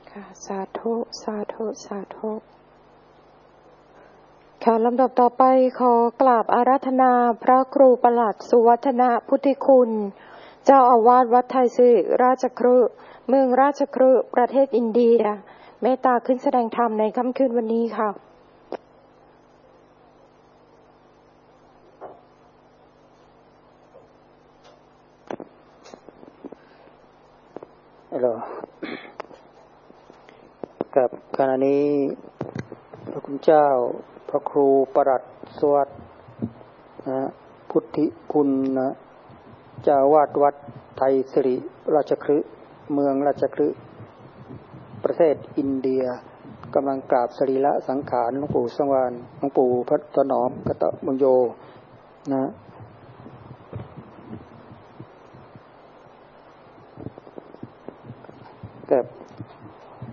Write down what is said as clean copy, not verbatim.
ค่ะสาธุสาธุสาธุค่ะลำดับต่อไปขอกราบอาราธนาพระครูประหลัดสุวัฒนพุทธิคุณเจ้าอาวาสวัดไทยสิริราชคฤห์เมืองราชคฤห์ประเทศอินเดียเมตตาขึ้นแสดงธรรมในค่ำคืนวันนี้ค่ะฮัลโหลกับขณะนี้พระคุณเจ้าพระครูประหลัดสวัสดิ์พุทธิคุณเจ้าอาวาสวัดไทยสิริราชคฤห์เมืองราชคฤห์ประเทศอินเดียกำลังกราบสรีระสังขารหลวงปู่สวรรณหลวงปู่พระถนอมกตมุญโญกับ